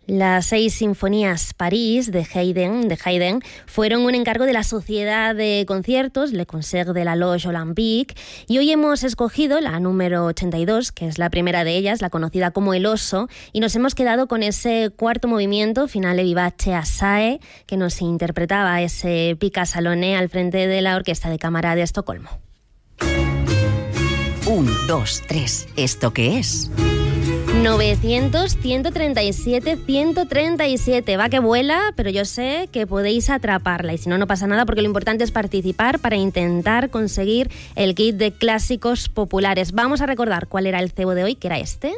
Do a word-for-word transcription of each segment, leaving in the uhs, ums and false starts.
Las seis sinfonías París de Haydn, de Haydn fueron un encargo de la Sociedad de Conciertos Le Concert de la Loge Olympique, y hoy hemos escogido la número ochenta y dos, que es la primera de ellas, la conocida como El Oso, y nos hemos quedado con ese cuarto movimiento, Finale vivace assai, que nos interpretaba ese Pika Salone al frente de la Orquesta de Cámara de Estocolmo. Un, dos, tres. ¿Esto qué es? novecientos, ciento treinta y siete, ciento treinta y siete. Va que vuela, pero yo sé que podéis atraparla. Y si no, no pasa nada, porque lo importante es participar para intentar conseguir el kit de clásicos populares. Vamos a recordar cuál era el cebo de hoy, que era este.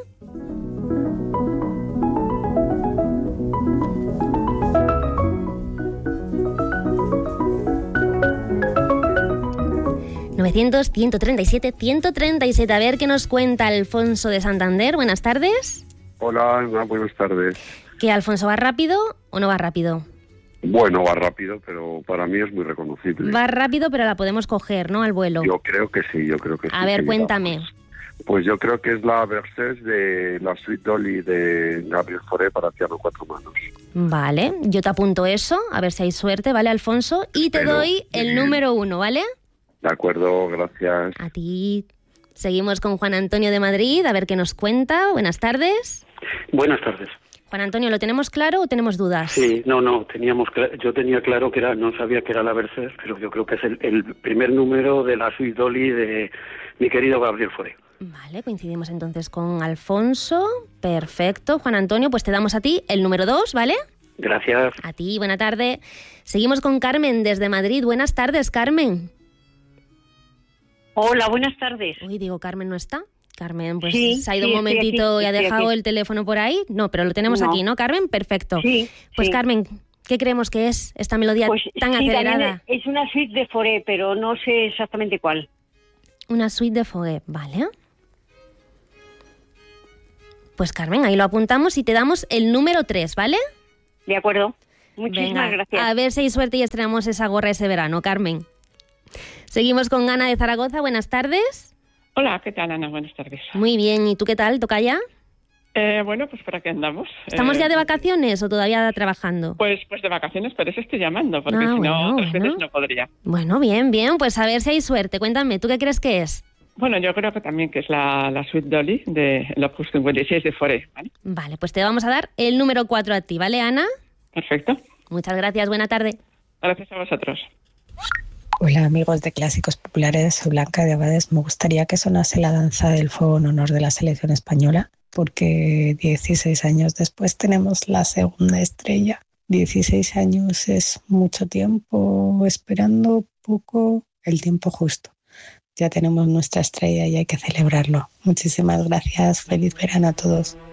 novecientos, ciento treinta y siete, ciento treinta y siete. A ver qué nos cuenta Alfonso de Santander. Buenas tardes. Hola, Ana, buenas tardes. ¿Qué, Alfonso, va rápido o no va rápido? Bueno, va rápido, pero para mí es muy reconocible. Va rápido, pero la podemos coger, ¿no?, al vuelo. Yo creo que sí, yo creo que sí. A ver, cuéntame. Pues yo creo que es la Berceuse de la Suite Dolly de Gabriel Fauré para piano cuatro manos. Vale, yo te apunto eso, a ver si hay suerte, ¿vale, Alfonso? Y te Espero. doy el Bien. número uno, ¿vale? De acuerdo, gracias. A ti. Seguimos con Juan Antonio de Madrid, a ver qué nos cuenta. Buenas tardes. Buenas tardes. Juan Antonio, ¿lo tenemos claro o tenemos dudas? Sí, no, no, teníamos cl- yo tenía claro que era, no sabía que era la Berceuse, pero yo creo que es el, el primer número de la Suite Dolly de mi querido Gabriel Fauré. Vale, coincidimos entonces con Alfonso. Perfecto. Juan Antonio, pues te damos a ti el número dos, ¿vale? Gracias. A ti, buena tarde. Seguimos con Carmen desde Madrid. Buenas tardes, Carmen. Hola, buenas tardes. Uy, digo, Carmen no está. Carmen, pues Sí, se ha ido sí, un estoy momentito aquí, y ha estoy dejado aquí. el teléfono por ahí. No, pero lo tenemos No. aquí, ¿no, Carmen? Perfecto. Sí, Pues sí. Carmen, ¿qué creemos que es esta melodía Pues tan sí, acelerada? también es una suite de Fauré, pero no sé exactamente cuál. Una suite de Fauré, ¿vale? Pues Carmen, ahí lo apuntamos y te damos el número tres, ¿vale? De acuerdo. Muchísimas Venga, gracias. a ver si hay suerte y estrenamos esa gorra ese verano, Carmen. Seguimos con Ana de Zaragoza. Buenas tardes. Hola, ¿qué tal, Ana? Buenas tardes. Muy bien, ¿y tú qué tal? ¿Toca ya? Eh, bueno, pues ¿para qué andamos? ¿Estamos Eh, ya de vacaciones o todavía trabajando? Pues, pues de vacaciones, pero eso estoy llamando, porque Ah, si bueno, no, otras bueno. veces no podría. Bueno, bien, bien, pues a ver si hay suerte. Cuéntame, ¿tú qué crees que es? Bueno, yo creo que también que es la, la Suite Dolly de el Opus cincuenta y seis de Fauré, ¿vale? Vale, pues te vamos a dar el número cuatro a ti, ¿vale, Ana? Perfecto. Muchas gracias, buena tarde. Gracias a vosotros. Hola amigos de Clásicos Populares, soy Blanca de Abades. Me gustaría que sonase la danza del fuego en honor de la selección española, porque dieciséis años después tenemos la segunda estrella. dieciséis años es mucho tiempo esperando, poco, el tiempo justo. Ya tenemos nuestra estrella y hay que celebrarlo. Muchísimas gracias, feliz verano a todos.